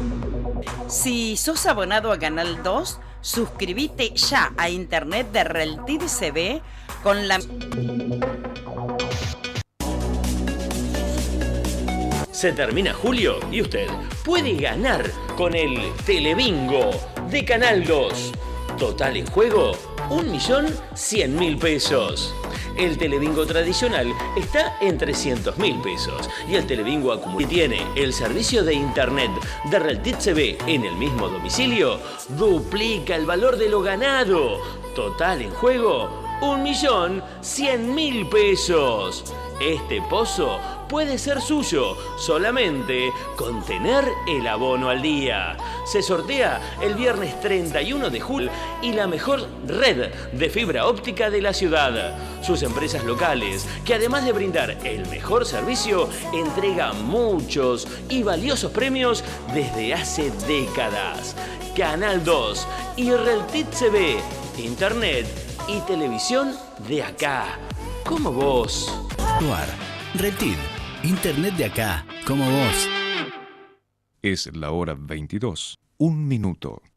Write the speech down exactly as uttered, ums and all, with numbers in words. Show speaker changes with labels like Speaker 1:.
Speaker 1: Si sos abonado a Canal dos, suscríbete ya a internet de Reltid C V con la...
Speaker 2: Se termina julio y usted puede ganar con el Telebingo de Canal dos. Total en juego, un millón cien mil pesos. El Telebingo tradicional está en trescientos mil pesos y el Telebingo acumulado tiene el servicio de internet de Reltid C V en el mismo domicilio, duplica el valor de lo ganado. Total en juego, un millón cien mil pesos. Este pozo puede ser suyo solamente con tener el abono al día. Se sortea el viernes treinta y uno de julio y la mejor red de fibra óptica de la ciudad. Sus empresas locales, que además de brindar el mejor servicio, entregan muchos y valiosos premios desde hace décadas. Canal dos y Reltid C V, internet y televisión de acá, como vos.
Speaker 3: Reltid, internet de acá, como vos.
Speaker 4: Es la hora veintidós, un minuto.